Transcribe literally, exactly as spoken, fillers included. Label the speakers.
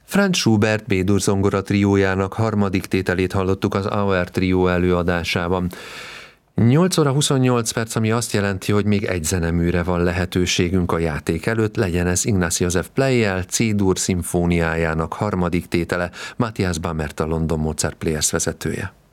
Speaker 1: Franz Schubert B-dur zongora triójának harmadik tételét hallottuk az Auer trió előadásában. nyolc óra huszonnyolc perc, ami azt jelenti, hogy még egy zeneműre van lehetőségünk a játék előtt, legyen ez Ignaz József Pleyel C-dur szimfóniájának harmadik tétele, Matthias Bamert a London Mozart Players vezetője.